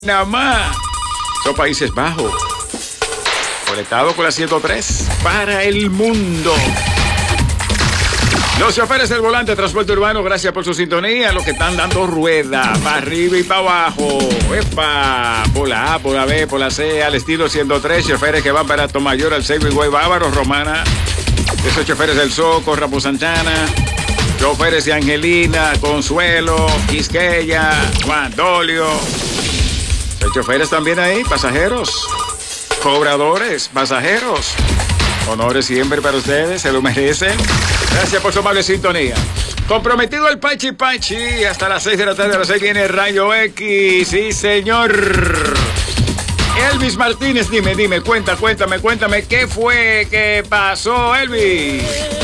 Nada más. Son Países Bajos. Conectado con la 103 para el mundo. Los choferes del volante de transporte urbano, gracias por su sintonía. Los que están dando rueda para arriba y para abajo. ¡Epa! Por la A, por la B, por la C, al estilo 103. Choferes que van para Tomayor, al Seibo y Guay Bávaro, Romana. Esos choferes del Soco, Rapo Santana. Choferes de Angelina, Consuelo, Quisqueya, Juan Dolio. Hay choferes también ahí, pasajeros, cobradores, pasajeros. Honores siempre para ustedes, se lo merecen. Gracias por su amable sintonía. Comprometido el Pachi Pachi. Hasta las 6 de la tarde, a las 6 viene Rayo X. Sí, señor. Elvis Martínez, dime, cuéntame, ¿qué fue que pasó, Elvis?